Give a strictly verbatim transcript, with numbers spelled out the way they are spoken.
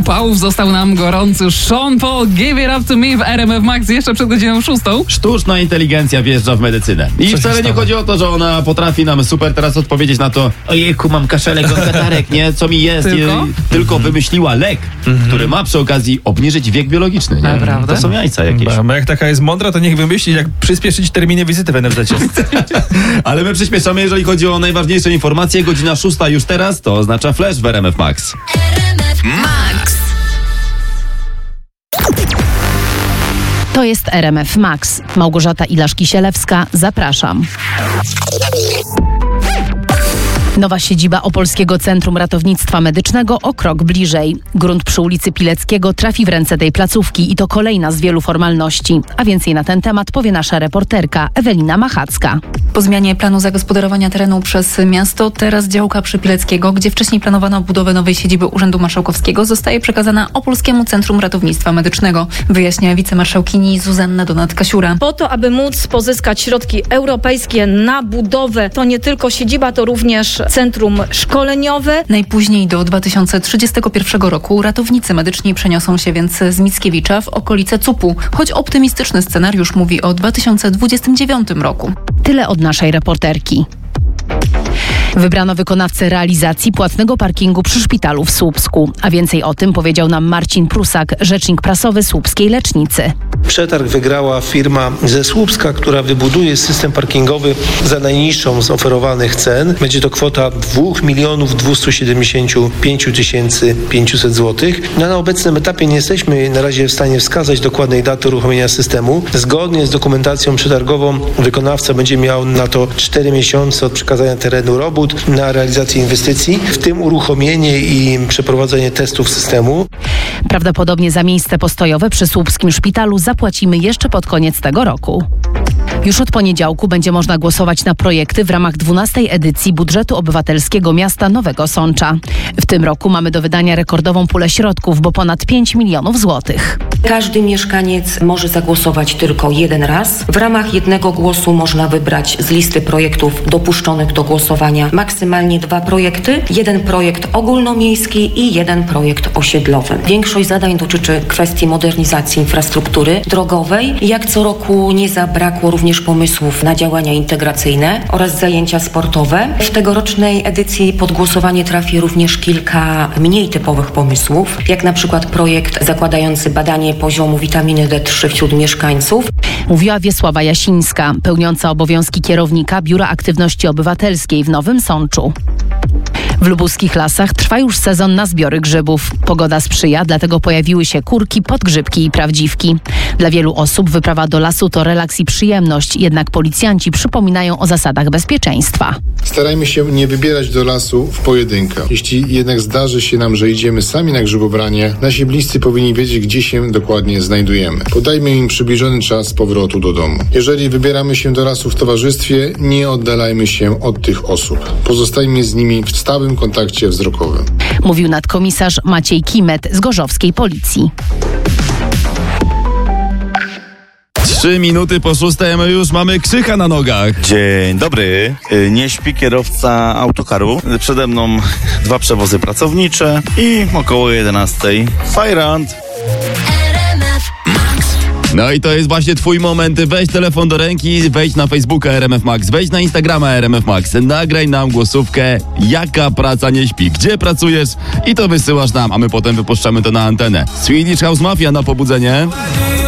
upałów został nam gorący Sean Paul, Give It Up To Me w R M F Max jeszcze przed godziną szóstą. Sztuczna inteligencja wjeżdża w medycynę. I Co wcale nie chodzi o to, że ona potrafi nam super teraz odpowiedzieć na to: ojejku, mam kaszelek od katarek, nie? Co mi jest? Tylko? I, tylko mhm. wymyśliła lek, mhm. który ma przy okazji obniżyć wiek biologiczny, nie? Naprawdę? To są jajca jakieś. Ba, jak taka jest mądra, to niech wymyśli, jak przyspieszyć terminy wizyty w N F Z. Ale my przyspieszamy, jeżeli chodzi o najważniejsze informacje. Godzina szósta już teraz, to oznacza flash w R M F Max. Max. To jest R M F Max. Małgorzata Ilasz-Kisielewska, zapraszam. Nowa siedziba Opolskiego Centrum Ratownictwa Medycznego o krok bliżej. Grunt przy ulicy Pileckiego trafi w ręce tej placówki i to kolejna z wielu formalności. A więcej na ten temat powie nasza reporterka Ewelina Machacka. Po zmianie planu zagospodarowania terenu przez miasto, teraz działka przy Pileckiego, gdzie wcześniej planowano budowę nowej siedziby Urzędu Marszałkowskiego, zostaje przekazana Opolskiemu Centrum Ratownictwa Medycznego, wyjaśnia wicemarszałkini Zuzanna Donat-Kasiura. Po to, aby móc pozyskać środki europejskie na budowę, to nie tylko siedziba, to również centrum szkoleniowe. Najpóźniej do dwa tysiące trzydziestego pierwszego roku ratownicy medyczni przeniosą się więc z Mickiewicza w okolice C U P-u, choć optymistyczny scenariusz mówi o dwa tysiące dwudziestym dziewiątym roku. Tyle od naszej reporterki. Wybrano wykonawcę realizacji płatnego parkingu przy szpitalu w Słupsku. A więcej o tym powiedział nam Marcin Prusak, rzecznik prasowy słupskiej lecznicy. Przetarg wygrała firma ze Słupska, która wybuduje system parkingowy za najniższą z oferowanych cen. Będzie to kwota dwa miliony dwieście siedemdziesiąt pięć tysięcy pięćset złotych. Na obecnym etapie nie jesteśmy na razie w stanie wskazać dokładnej daty uruchomienia systemu. Zgodnie z dokumentacją przetargową wykonawca będzie miał na to cztery miesiące od przekazania terenu robót na realizację inwestycji, w tym uruchomienie i przeprowadzenie testów systemu. Prawdopodobnie za miejsce postojowe przy słupskim szpitalu zapłacimy jeszcze pod koniec tego roku. Już od poniedziałku będzie można głosować na projekty w ramach dwunastej edycji budżetu obywatelskiego miasta Nowego Sącza. W tym roku mamy do wydania rekordową pulę środków, bo ponad pięć milionów złotych. Każdy mieszkaniec może zagłosować tylko jeden raz. W ramach jednego głosu można wybrać z listy projektów dopuszczonych do głosowania maksymalnie dwa projekty, jeden projekt ogólnomiejski i jeden projekt osiedlowy. Większość zadań dotyczy kwestii modernizacji infrastruktury drogowej. Jak co roku nie zabrakło również pomysłów na działania integracyjne oraz zajęcia sportowe. W tegorocznej edycji pod głosowanie trafi również kilka mniej typowych pomysłów, jak na przykład projekt zakładający badanie poziomu witaminy D trzy wśród mieszkańców. Mówiła Wiesława Jasińska, pełniąca obowiązki kierownika Biura Aktywności Obywatelskiej w Nowym Sączu. W lubuskich lasach trwa już sezon na zbiory grzybów. Pogoda sprzyja, dlatego pojawiły się kurki, podgrzybki i prawdziwki. Dla wielu osób wyprawa do lasu to relaks i przyjemność, jednak policjanci przypominają o zasadach bezpieczeństwa. Starajmy się nie wybierać do lasu w pojedynkę. Jeśli jednak zdarzy się nam, że idziemy sami na grzybobranie, nasi bliscy powinni wiedzieć, gdzie się dokładnie znajdujemy. Podajmy im przybliżony czas powrotu do domu. Jeżeli wybieramy się do lasu w towarzystwie, nie oddalajmy się od tych osób. Pozostajmy z nimi w stałym kontakcie wzrokowym. Mówił nadkomisarz Maciej Kimet z gorzowskiej policji. Trzy minuty po szóstej, my już mamy Krzycha na nogach. Dzień dobry. Nie śpi kierowca autokaru. Przede mną dwa przewozy pracownicze i około jedenastej Fajrant. No i to jest właśnie twój moment. Weź telefon do ręki, wejdź na Facebooka R M F Max, wejdź na Instagrama R M F Max, nagraj nam głosówkę, jaka praca nie śpi, gdzie pracujesz i to wysyłasz nam, a my potem wypuszczamy to na antenę. Swedish House Mafia na pobudzenie.